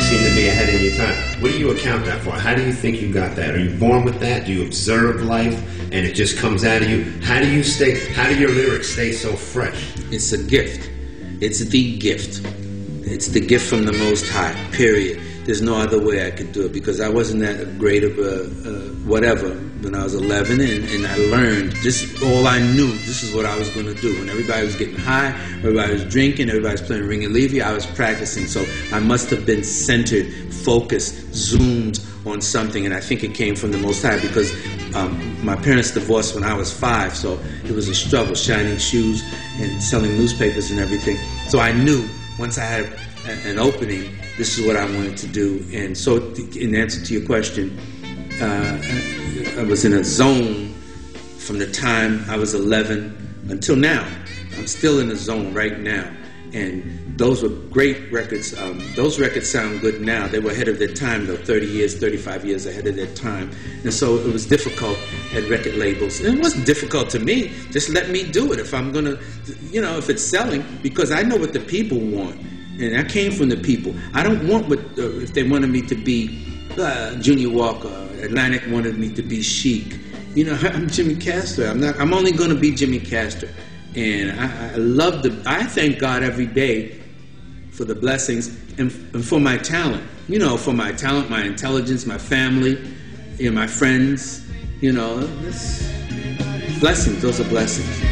seem to be ahead of your time. What do you account that for? How do you think you got that? Are you born with that? Do you observe life and it just comes out of you? How do your lyrics stay so fresh? It's a gift. It's the gift. It's the gift from the Most High, period. There's no other way I could do it, because I wasn't that great of a whatever when I was 11, and I learned, all I knew, this is what I was going to do. When everybody was getting high, everybody was drinking, everybody was playing Ring and Levy, I was practicing. So I must have been centered, focused, zoomed on something, and I think it came from the Most High, because my parents divorced when I was 5, so it was a struggle, shining shoes and selling newspapers and everything. So I knew once I had an opening, this is what I wanted to do. And so in answer to your question, I was in a zone from the time I was 11 until now. I'm still in a zone right now. And those were great records. Those records sound good now. They were ahead of their time, though, 30 years, 35 years ahead of their time. And so it was difficult at record labels. And it wasn't difficult to me. Just let me do it if I'm going to, if it's selling, because I know what the people want. And I came from the people. I don't want what, if they wanted me to be Junior Walker, Atlantic wanted me to be Chic. I'm Jimmy Castor. I'm only going to be Jimmy Castor. And I thank God every day for the blessings and for my talent. For my talent, my intelligence, my family, my friends. Blessings. Those are blessings.